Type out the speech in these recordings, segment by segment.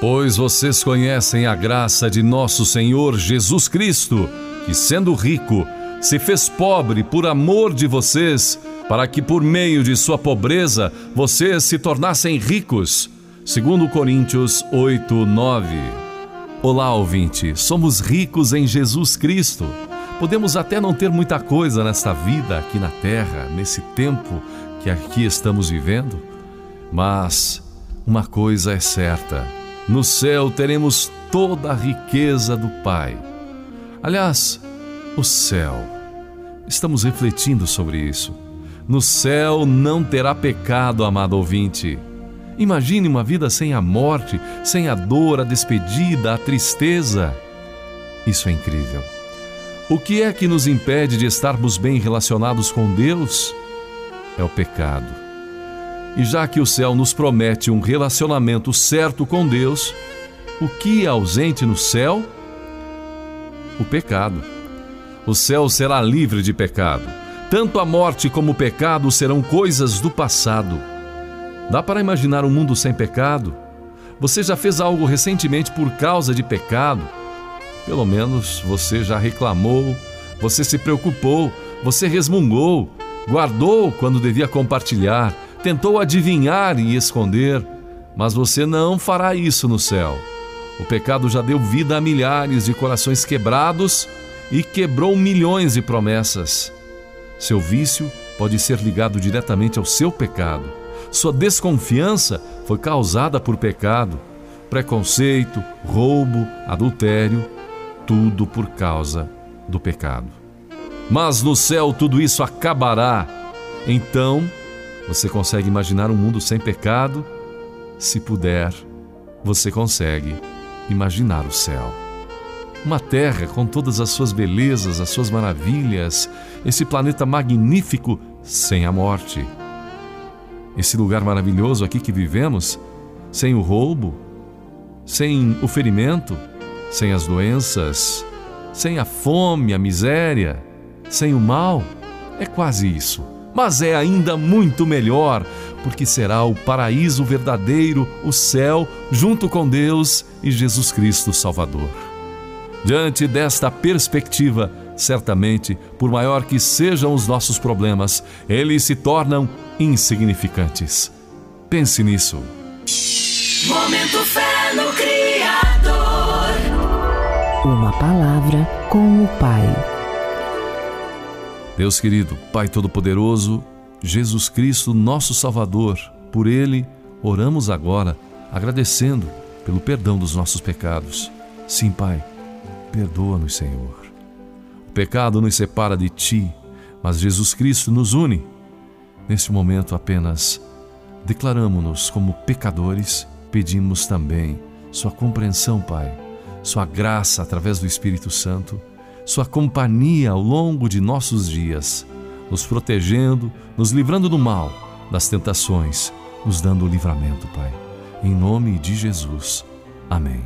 Pois vocês conhecem a graça de nosso Senhor Jesus Cristo, que sendo rico, se fez pobre por amor de vocês, para que por meio de sua pobreza vocês se tornassem ricos. 2 Coríntios 8:9. Olá, ouvinte, somos ricos em Jesus Cristo. Podemos até não ter muita coisa nesta vida aqui na terra, nesse tempo que aqui estamos vivendo, mas uma coisa é certa: no céu teremos toda a riqueza do Pai. Aliás, o céu, estamos refletindo sobre isso. No céu não terá pecado, amado ouvinte. Imagine uma vida sem a morte, sem a dor, a despedida, a tristeza. Isso é incrível. O que é que nos impede de estarmos bem relacionados com Deus? É o pecado. E já que o céu nos promete um relacionamento certo com Deus, o que é ausente no céu? O pecado. O céu será livre de pecado. Tanto a morte como o pecado serão coisas do passado. Dá para imaginar um mundo sem pecado? Você já fez algo recentemente por causa de pecado? Pelo menos você já reclamou, você se preocupou, você resmungou, guardou quando devia compartilhar, tentou adivinhar e esconder, mas você não fará isso no céu. O pecado já deu vida a milhares de corações quebrados e quebrou milhões de promessas. Seu vício pode ser ligado diretamente ao seu pecado. Sua desconfiança foi causada por pecado, preconceito, roubo, adultério, tudo por causa do pecado. Mas no céu tudo isso acabará. Então, você consegue imaginar um mundo sem pecado? Se puder, você consegue imaginar o céu. Uma terra com todas as suas belezas, as suas maravilhas, esse planeta magnífico sem a morte. Esse lugar maravilhoso aqui que vivemos, sem o roubo, sem o ferimento, sem as doenças, sem a fome, a miséria, sem o mal, é quase isso. Mas é ainda muito melhor, porque será o paraíso verdadeiro, o céu, junto com Deus e Jesus Cristo Salvador. Diante desta perspectiva, certamente, por maior que sejam os nossos problemas, eles se tornam insignificantes. Pense nisso. Momento Fé no Criador. Uma palavra com o Pai. Deus querido, Pai Todo-Poderoso, Jesus Cristo, nosso Salvador, por Ele oramos agora, agradecendo pelo perdão dos nossos pecados. Sim, Pai, perdoa-nos, Senhor. O pecado nos separa de Ti, mas Jesus Cristo nos une. Neste momento apenas declaramo-nos como pecadores, pedimos também Sua compreensão, Pai, Sua graça através do Espírito Santo, Sua companhia ao longo de nossos dias, nos protegendo, nos livrando do mal, das tentações, nos dando o livramento, Pai. Em nome de Jesus. Amém.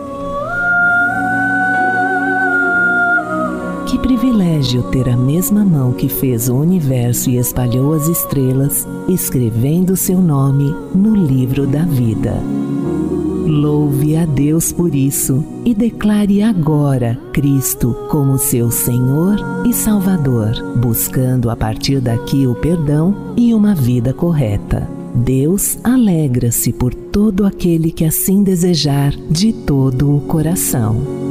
Que privilégio ter a mesma mão que fez o universo e espalhou as estrelas, escrevendo seu nome no livro da vida. Louve a Deus por isso e declare agora Cristo como seu Senhor e Salvador, buscando a partir daqui o perdão e uma vida correta. Deus alegra-se por todo aquele que assim desejar de todo o coração.